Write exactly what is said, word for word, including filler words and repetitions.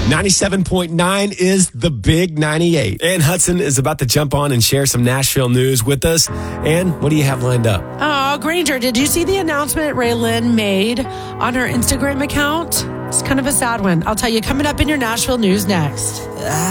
ninety-seven point nine is the big ninety-eight. Ann Hudson is about to jump on and share some Nashville news with us. Ann, what do you have lined up? Oh, Granger, did you see the announcement Raylan made on her Instagram account? It's kind of a sad one. I'll tell you coming up in your Nashville news next.